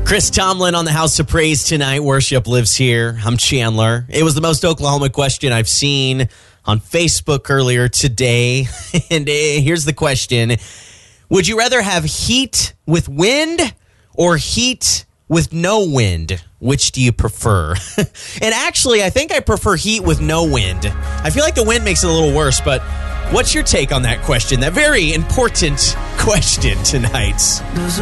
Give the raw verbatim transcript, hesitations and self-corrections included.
Chris Tomlin on the House of Praise tonight. Worship lives here. I'm Chandler. It was the most Oklahoma question I've seen on Facebook earlier today. And uh, here's the question. Would you rather have heat with wind or heat with no wind? Which do you prefer? And actually, I think I prefer heat with no wind. I feel like the wind makes it a little worse, but what's your take on that question? That very important question tonight.